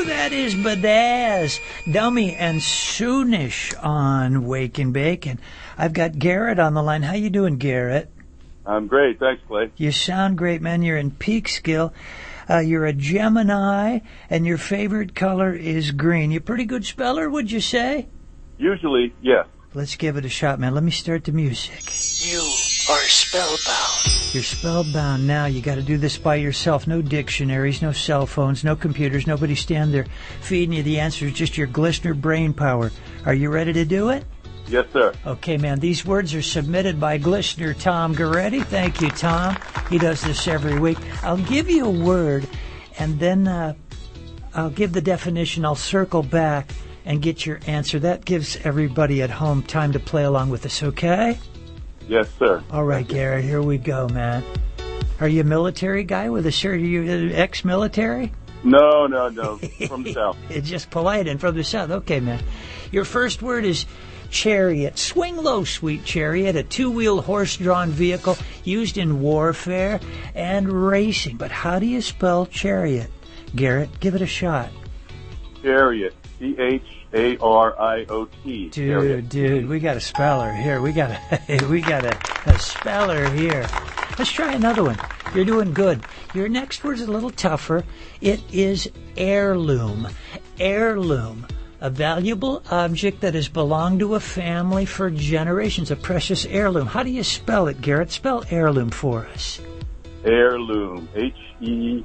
That is Badaz, Dummy, and Soonish on Wake and Bake. And I've got Garrett on the line. How you doing, Garrett? I'm great. Thanks, Clay. You sound great, man. You're in peak skill. You're a Gemini, and your favorite color is green. You a pretty good speller, would you say? Usually, yes. Let's give it a shot, man. Let me start the music. You are spellbound. You're spellbound now. You got to do this by yourself. No dictionaries, no cell phones, no computers. Nobody stand there feeding you the answers. Just your Glistener brain power. Are you ready to do it? Yes, sir. Okay, man. These words are submitted by Glistener Tom Goretti. Thank you, Tom. He does this every week. I'll give you a word, and then I'll give the definition. I'll circle back and get your answer. That gives everybody at home time to play along with us, okay? Yes, sir. All right, Garrett, here we go, man. Are you a military guy with a shirt? Are you ex-military? No. From the South. It's just polite and from the South. Okay, man. Your first word is chariot. Swing low, sweet chariot, a two-wheeled horse-drawn vehicle used in warfare and racing. But how do you spell chariot? Garrett, give it a shot. Chariot. C-H-A-R-I-O-T. Dude, we got a speller here. We got a speller here. Let's try another one. You're doing good. Your next word is a little tougher. It is heirloom. Heirloom. A valuable object that has belonged to a family for generations. A precious heirloom. How do you spell it, Garrett? Spell heirloom for us. Heirloom. Heirloom.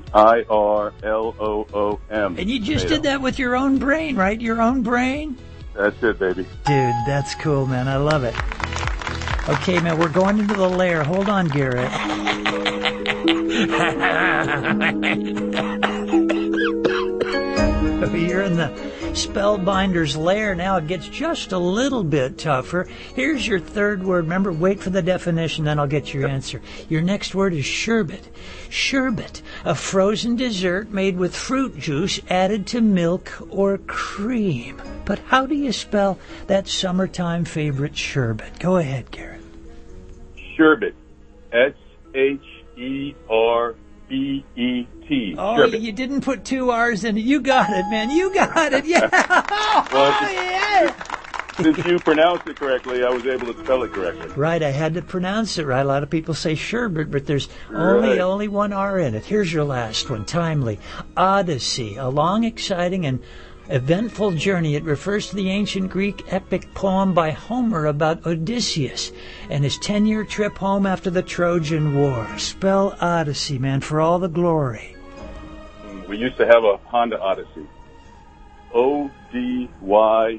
And you just did that with your own brain, right? Your own brain? That's it, baby. Dude, that's cool, man. I love it. Okay, man, we're going into the lair. Hold on, Garrett. You're in the Spellbinder's lair now. It gets just a little bit tougher. Here's your third word. Remember, wait for the definition, then I'll get your answer. Your next word is sherbet. Sherbet, a frozen dessert made with fruit juice added to milk or cream. But how do you spell that summertime favorite sherbet? Go ahead, Garrett. Sherbet. S-H-E-R-B-E-T. Oh, sherbet. You didn't put two R's in it. You got it, man. You got it. Yeah. Yeah. Since you pronounced it correctly, I was able to spell it correctly. Right, I had to pronounce it right. A lot of people say sherbet, but there's only one R in it. Here's your last one, timely. Odyssey, a long, exciting, and eventful journey. It refers to the ancient Greek epic poem by Homer about Odysseus and his 10-year trip home after the Trojan War. Spell Odyssey, man, for all the glory. We used to have a Honda Odyssey. O-D-Y-S-S-E-Y.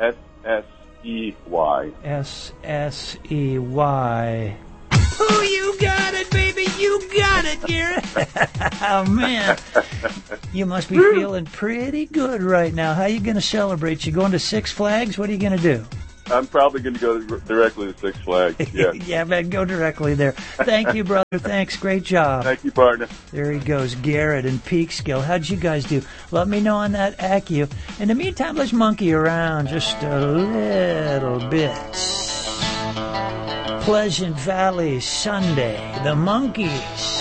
S-S-E-Y. Oh, you got it, baby. You got it, Garrett. Oh, man. You must be feeling pretty good right now. How are you going to celebrate? You going to Six Flags? What are you going to do? I'm probably going to go directly to Six Flags. Yeah. Yeah, man, go directly there. Thank you, brother. Thanks. Great job. Thank you, partner. There he goes, Garrett and Peekskill. How'd you guys do? Let me know on that Accu. In the meantime, let's monkey around just a little bit. Pleasant Valley Sunday, the Monkees.